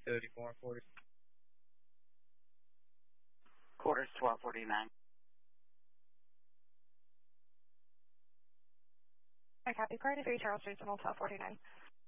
34 and 40. Quarters 1249. I copy. Priority 3, Charles Street, 1249.